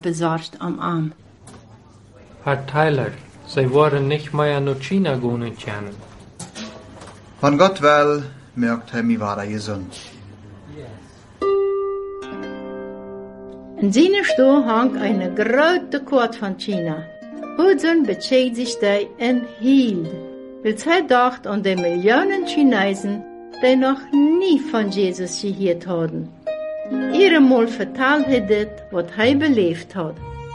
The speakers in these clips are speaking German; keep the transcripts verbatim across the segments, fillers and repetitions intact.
besorgt am Arm. Herr Tyler, Sie wollen nicht mehr nach China gehen können. Van Gott will, merkt er mich wieder gesund. In seiner Stuhl hang eine große Karte von China. Hudson beschädigt sich da und hielt, weil sie dacht an die Millionen Chinesen, die noch nie von Jesus gehört hatten. Ihre Mal vertelt er das, was er belebt hat.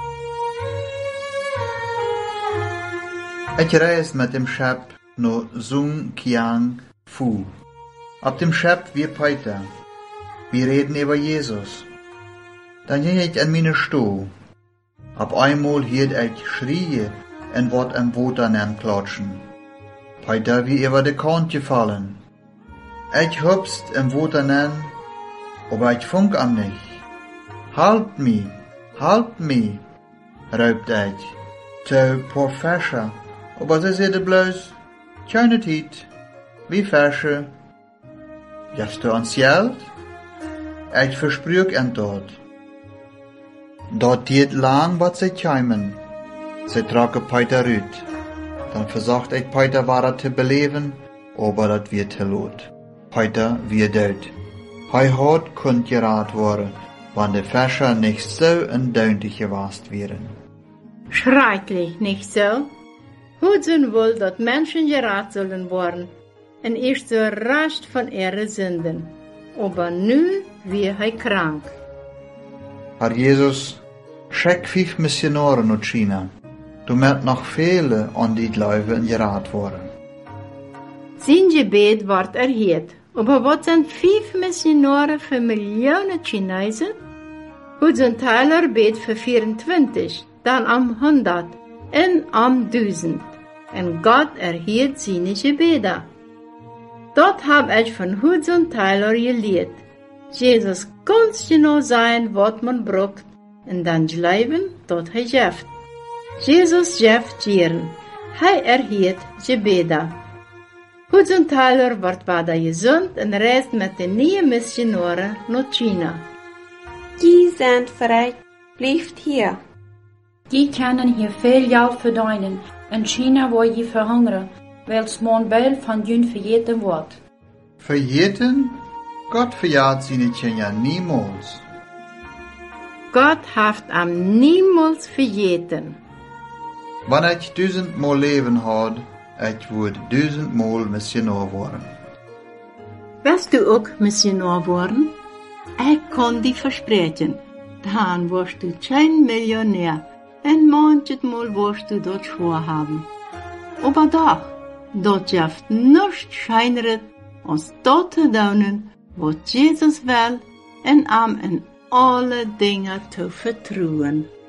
Ich reis mit dem Schiff nach Sung Kiang Fu. Auf dem Schiff wir Peter. Wir reden über Jesus. Dann ging ich an meine Stuhl. Auf einmal hielt ich Schreie und ward am Water klatschen. Peter wie über die Kant gefallen. Ich hüpst im Water nen, aber ich funk am nicht. Halt mi, halt mi, raubt ich. Zu paar Fische, aber sie sehde bloß, keine Tiet, wie Fische. Gibst du ans Geld? Ich versprüch ihn dort. Dort geht lang, was sie kämen. Sie tragen Peter rüt. Dann versucht ich Peter weiter zu beleben, aber das wird zu lot. Peter wird tot. Hij hat kunt geraten worden, wann die Fischer nicht so undauntig gewast wären. Schrecklich, nicht so? Hudson will, dass Menschen geraten sollen worden, und ist so rasch von ihren Sünden. Aber nu wird er krank. Herr Jesus, schick fünf Missionare nach China. Du merkt noch viele an die Glauben geraten worden. Sein Gebet wird erhört. Aber was sind fünf Missionare für Millionen Chinesen? Hudson Tyler bet für vierundzwanzig, dann am hundert und am tausend. Und Gott erhielt seine Gebete. Dort hab ich von Hudson Tyler gelehrt. Jesus ganz genau sein, was man braucht, und dann glauben, dass er schafft. Jesus schafft gern. Er erhielt Gebete. Hudson Tyler wird weiter gesund und reist mit den neuen Missionaren nach China. Die sind frei, bleibt hier. Die können hier viel Geld verdienen. In China wo je verhungern, weil es man bald von dün verjeten wird. Verjeten? Gott verjagt seine Kinder niemals. Gott hat am niemals verjeten. Wann ich duizendmal leben had, ich würde duizendmal Missionar worden. Willst du auch Missionar worden? Ich kann dir versprechen, dann wirst du kein Millionär und manches Mal wirst du dort schwor haben. Aber doch, dort schafft nichts scheineret, als dort zu tun, was Jesus will, und ihm in alle Dinge zu vertrauen.